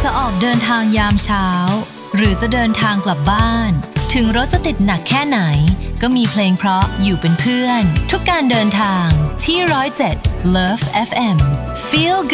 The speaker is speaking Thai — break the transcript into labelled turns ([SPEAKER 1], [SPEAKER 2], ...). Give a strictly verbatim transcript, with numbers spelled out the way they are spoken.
[SPEAKER 1] จะออกเดินทางยามเช้าหรือจะเดินทางกลับบ้านถึงรถจะติดหนักแค่ไหนก็มีเพลงเพราะอยู่เป็นเพื่อนทุกการเดินทางที่หนึ่งศูนย์เจ็ด Love เอฟ เอ็ม Feel